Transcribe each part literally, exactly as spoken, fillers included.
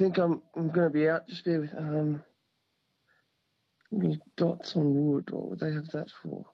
think I'm I'm going to be out. Just bear with um, little dots on wood. What would they have that for?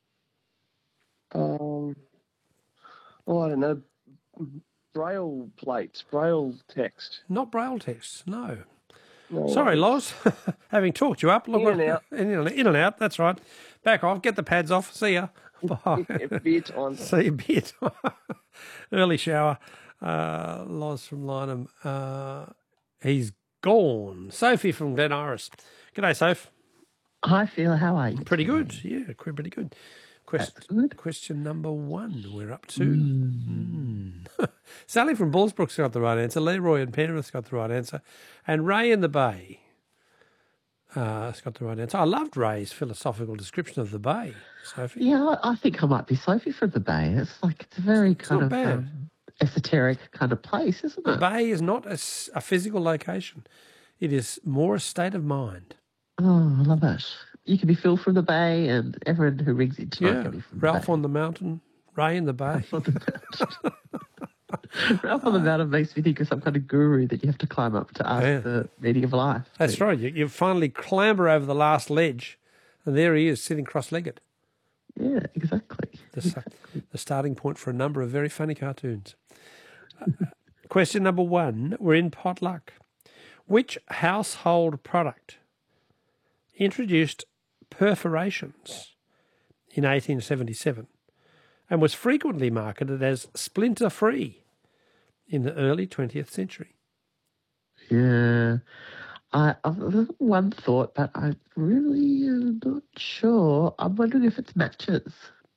Um, oh, I don't know. Braille plates, Braille text. Not Braille text, no. No Sorry, worries. Loz. Having talked you up. Look In and what, out. In and, in and out, that's right. Back off, get the pads off. See ya. Bye. Beer time. See you, beer time. Early shower. Uh, Loz from Lynham. Uh, he's gone. Sophie from Glen Iris. G'day, Soph. Hi, Phil. How are you? Pretty good. Yeah, pretty good. Question, That's good. question number one we're up to. Mm. Mm. Sally from Bullsbrook's got the right answer. Leroy and Penrith's got the right answer. And Ray in the Bay uh, has got the right answer. I loved Ray's philosophical description of the Bay, Sophie. Yeah, I I think I might be Sophie from the Bay. It's like it's a very It's kind not of bad. um, esoteric kind of place, isn't The it? Bay is not a, s- a physical location. It is more a state of mind. Oh, I love it. You can be Phil from the Bay, and everyone who rings in tonight Yeah, can be from Ralph the Bay. on the mountain, Ray in the Bay. Ralph on the mountain. Ralph on the mountain makes me think of some kind of guru that you have to climb up to ask Yeah. the meaning of life. That's right. You, you finally clamber over the last ledge, and there he is sitting cross-legged. Yeah, exactly. The, s- the starting point for a number of very funny cartoons. Uh, question number one. We're in potluck. Which household product introduced perforations in eighteen seventy-seven and was frequently marketed as splinter-free in the early twentieth century? Yeah. I, I've got one thought, but I really am not sure. I'm wondering if it's matches.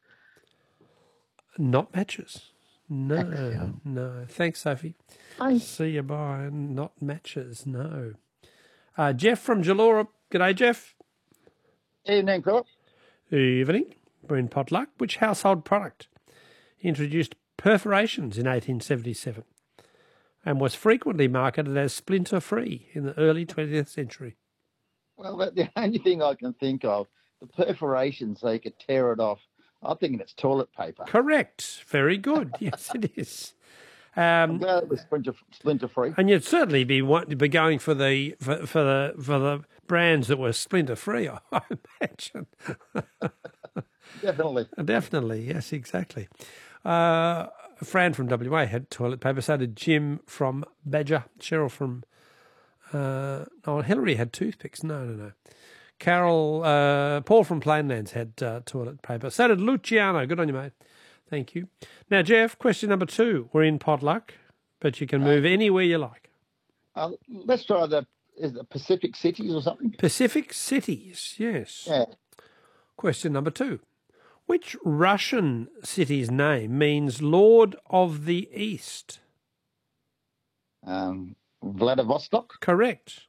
Not matches. No, Excellent. no. Thanks, Sophie. Bye. See you, bye. Not matches, no. Uh, Jeff from Jalora. G'day, Jeff. Evening, Philip. Evening. We're in potluck. Which household product introduced perforations in eighteen seventy-seven and was frequently marketed as splinter-free in the early twentieth century? Well, the the only thing I can think of, the perforation so you could tear it off. I'm thinking it's toilet paper. Correct. Very good. Yes, it is. I'm Um, glad it was splinter, splinter free. and you'd certainly be want, be going for the for, for the for the brands that were splinter-free, I imagine. Definitely. Definitely, yes, exactly. Uh, Fran from W A had toilet paper, so did Jim from Badger, Cheryl from... Uh, oh, Hillary had toothpicks. No, no, no. Carol, uh, Paul from Plainlands had uh, toilet paper. So did Luciano. Good on you, mate. Thank you. Now, Jeff, question number two. We're in potluck, but you can move anywhere you like. Uh, let's try the, is it Pacific Cities or something? Pacific cities, yes. Yeah. Question number two. Which Russian city's name means Lord of the East? Um, Vladivostok? Correct.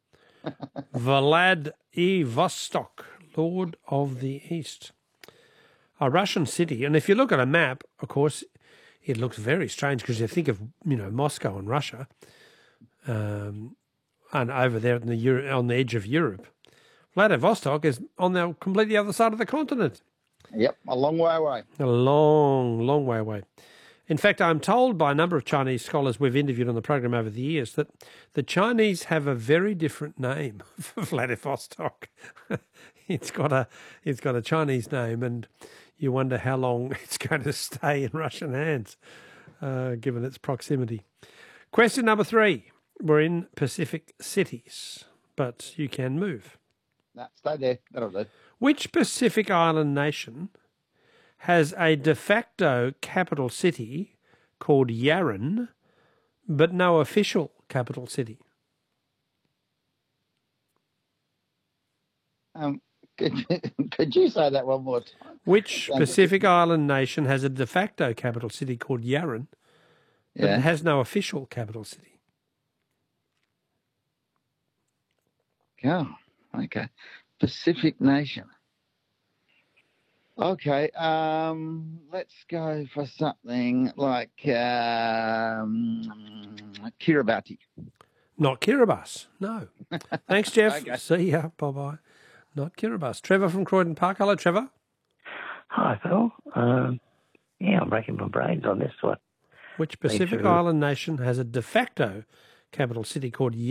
Vladivostok, Lord of the East. A Russian city. And if you look at a map, of course, it looks very strange because you think of, you know, Moscow and Russia um, and over there in the Euro- on the edge of Europe. Vladivostok is on the completely other side of the continent. Yep, a long way away. A long, long way away. In fact, I'm told by a number of Chinese scholars we've interviewed on the program over the years that the Chinese have a very different name for Vladivostok. it's got a it's got a Chinese name, and you wonder how long it's going to stay in Russian hands, uh, given its proximity. Question number three. We're in Pacific cities, but you can move. No, stay there. That'll do. Which Pacific Island nation has a de facto capital city called Yarran, but no official capital city? Um, could, could you say that one more time? Which Sounds- Pacific Island nation has a de facto capital city called Yarran, but Yeah. it has no official capital city? Oh, okay. Pacific nation. Okay, um, let's go for something like um, Kiribati. Not Kiribati, no. Thanks, Jeff. Okay. See ya. Bye-bye. Not Kiribati. Trevor from Croydon Park. Hello, Trevor. Hi, Phil. Um, yeah, I'm breaking my brains on this one. Which Pacific through. Island nation has a de facto capital city called